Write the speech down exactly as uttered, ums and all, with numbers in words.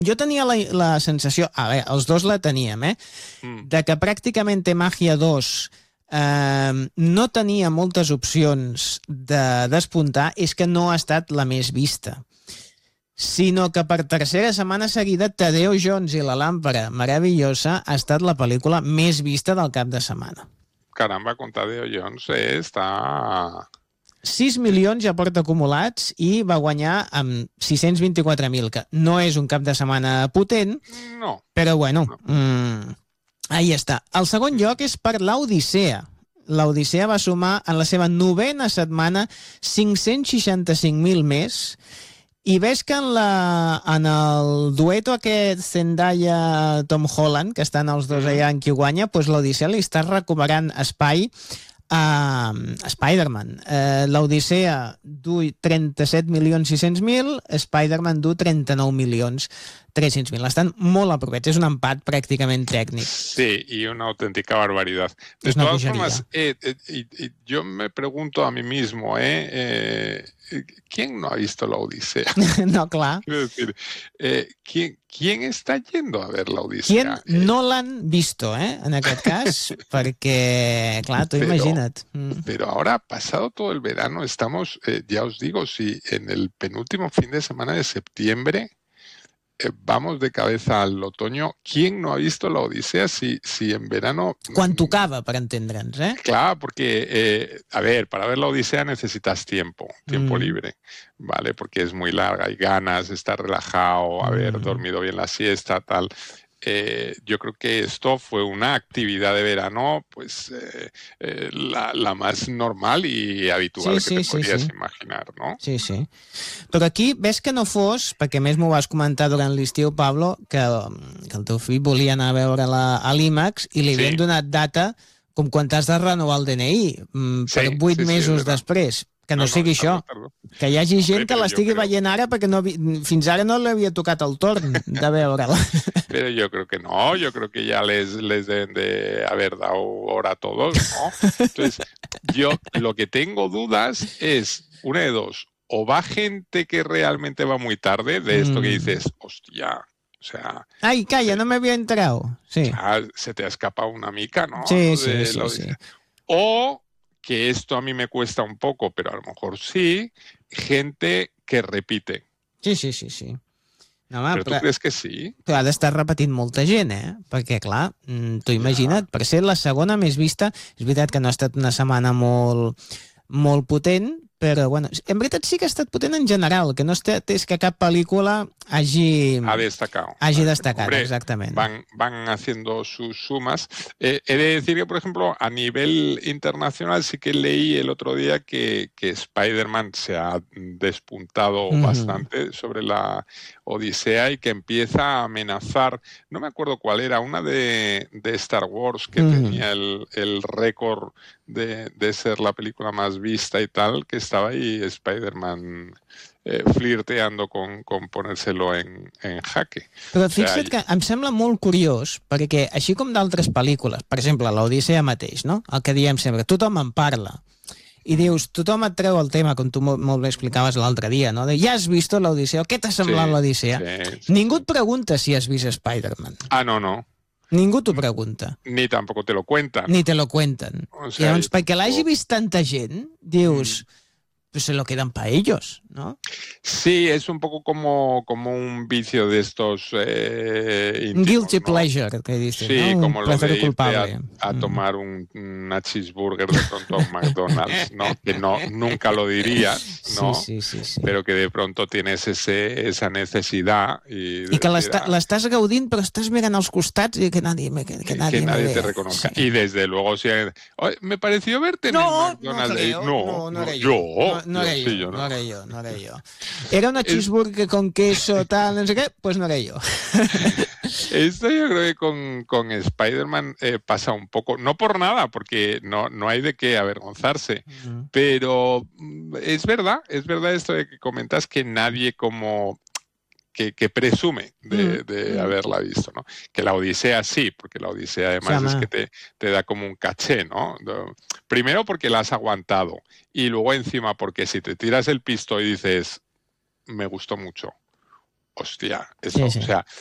Jo tenia la, la sensació, a veure, els dos la teníem, eh? Mm. De que pràcticament Magia dos eh, no tenia moltes opcions de despuntar, és que no ha estat la més vista. Sinó que per tercera setmana seguida Tadeo Jones i la làmpara meravellosa ha estat la pel·lícula més vista del cap de setmana. Caramba, con Tadeo Jones eh, està... sis milions ja porta acumulats i va guanyar amb sis-cents vint-i-quatre mil, que no és un cap de setmana potent, no. Però bueno, no. mm, ahí està. El segon lloc és per l'Odissea. L'Odissea va sumar en la seva novena setmana cinc-cents seixanta-cinc mil més, i ves que en, la, en el dueto aquest Zendaya-Tom Holland, que estan els dos allà en qui guanya, doncs l'Odissea li està recuperant espai a Spider-Man. Uh, L'Odissea du trenta-set milions sis-cents mil, Spider-Man du trenta-nou milions tres-cents mil. Estan molt aprovets. És un empat pràcticament tècnic. Sí, y una auténtica barbaridad. De todas formas, eh, eh, eh, yo me pregunto a mí mismo, eh, eh, ¿quién no ha visto la Odisea? No, clar. Quiero decir, eh, ¿quién, ¿quién está yendo a ver la Odisea? ¿Quién no l'han visto, eh, en aquest cas? Perquè, clar, tu pero, imagina't. Mm. Pero ahora, pasado todo el verano, estamos, eh, ya os digo, si en el penúltimo fin de semana de septiembre vamos de cabeza al otoño. ¿Quién no ha visto la Odisea si, si en verano... Quan tocava, per entendre'ns, eh? Claro, porque, eh, a ver, para ver la Odisea necesitas tiempo, tiempo mm. libre, ¿vale? Porque es muy larga, hay ganas, estar relajado, haber mm. dormido bien la siesta, tal... Eh, yo creo que esto fue una actividad de verano pues eh, eh, la, la más normal y habitual sí, que sí, te podries sí, sí. imaginar, no? Sí, sí. Però aquí ves que no fos, perquè més m'ho vas comentar durant l'estiu, Pablo, que, que el teu fill volia anar a veure-la a l'IMAX i li havien sí. donat data com quan t'has de renovar el D N I mm, per sí, vuit sí, mesos sí, després. Que no, no sigui no, això, tardo. Que hi hagi gent que l'estigui veient ara perquè no, fins ara no l'havia tocat el torn de veure-la. Pero yo creo que no, yo creo que ya les, les deben de haber dado hora a todos, ¿no? Entonces, yo lo que tengo dudas es, una de dos, o va gente que realmente va muy tarde, de esto mm. que dices, hostia... O sea, ay, calla, eh, no me había enterado. Sí. Ya, se te ha escapado una mica, ¿no? Sí, sí, sí, sí. O... que esto a mí me cuesta un poco, pero a lo mejor sí, gente que repite. Sí, sí, sí, sí. No, home, però, però tu creus que sí? Però ha d'estar repetint molta gent, eh? Perquè, clar, t'ho imagina't, ja. Per ser la segona més vista, és veritat que no ha estat una setmana molt, molt potent, però, bueno, en veritat sí que ha estat potent en general, que no és que cap pel·lícula hagi... Ha destacado. Hagi destacat, Hombre, exactament. Van, van haciendo sus sumas. Eh, he de decir que, por ejemplo, a nivel internacional sí que leí el otro día que, que Spider-Man se ha despuntado uh-huh. bastante sobre la Odisea y que empieza a amenazar, no me acuerdo cuál era, una de, de Star Wars que uh-huh. tenía el, el récord de, de ser la película más vista y tal, que estaba ahí Spider-Man eh, flirteando con, con ponérselo en, en jaque. Però fixa't o sea, que em sembla molt curiós, perquè així com d'altres pel·lícules, per exemple, l'Odissea mateix, no? El que diem sempre, tothom en parla, i dius, tothom et treu el tema, com tu molt, molt bé explicaves l'altre dia, no? De, ja has vist l'Odissea, què t'ha semblat sí, l'Odissea? Sí, sí. Ningú et pregunta si has vist Spider-Man. Ah, no, no. Ningú t'ho pregunta. Ni tampoco te lo cuentan. Ni te lo cuentan. O sea, I llavors, perquè l'hagi vist tanta gent, dius... Mm. Pues se lo quedan para ellos, ¿no? Sí, es un poco como, como un vicio de estos eh, íntimos, guilty ¿no? pleasure, que dicen, sí, ¿no? como un lo de irte culpable. a, a tomar un, una cheeseburger de pronto a un McDonald's, ¿no? Que no, nunca lo dirías, ¿no? Sí, sí, sí, sí. Pero que de pronto tienes ese, esa necesidad. Y, I que l'estàs gaudint, però estàs mirant als costats i que nadie me, que, que nadie que me nadie vea. te reconozca. Sí. Y desde luego, si hay, me pareció verte no, en el McDonald's. No, creo, no, no, no, no, era yo. yo. No, no, yo, era sí, yo, yo no. no. No era yo, no era yo. Era una cheeseburger con queso, tal, no sé qué, pues no era yo. Esto yo creo que con, con Spider-Man eh, pasa un poco, no por nada, porque no, no hay de qué avergonzarse, uh-huh. pero es verdad, es verdad esto de que comentas que nadie como... Que, que presume de, de mm. haberla visto, ¿no? Que la Odisea sí, porque la Odisea además es que te, te da como un caché, ¿no? Primero porque la has aguantado y luego encima porque si te tiras el pisto y dices, me gustó mucho, hostia, eso, Sí, sí. o sea,